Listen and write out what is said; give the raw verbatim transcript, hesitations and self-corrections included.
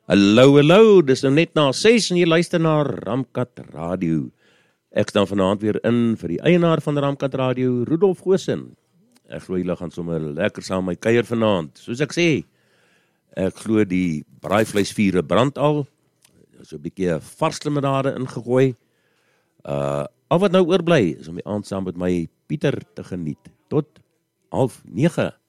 Hallo, hallo, dis nou net na ses en jy luister na Ramkat Radio. Ek staan vanaand weer in vir die eienaar van Ramkat Radio, Rudolf Goosen. Ek glo julle gaan sommer lekker saam my kuier vanaand. Soos ek sê, ek glo die braaivleisvure brand al. So 'n bietjie vars limonade ingegooi. Uh, al wat nou oorbly is om die aand saam met my Pieter te geniet. Tot half nege.